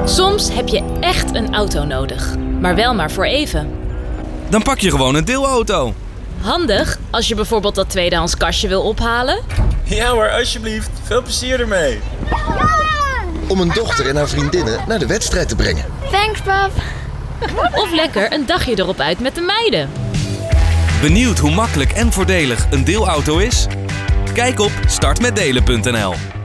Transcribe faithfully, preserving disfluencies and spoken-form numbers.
Soms heb je echt een auto nodig, maar wel maar voor even. Dan pak je gewoon een deelauto. Handig als je bijvoorbeeld dat tweedehands kastje wil ophalen. Ja hoor, alsjeblieft. Veel plezier ermee. Om een dochter en haar vriendinnen naar de wedstrijd te brengen. Thanks, pap. Of lekker een dagje erop uit met de meiden. Benieuwd hoe makkelijk en voordelig een deelauto is? Kijk op start met delen punt n l.